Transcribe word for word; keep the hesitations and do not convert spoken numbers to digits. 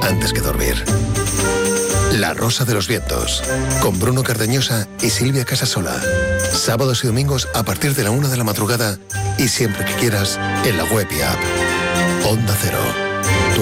antes que dormir. La Rosa de los Vientos, con Bruno Cardeñosa y Silvia Casasola. Sábados y domingos a partir de la una de la madrugada y siempre que quieras en la web y app. Onda Cero.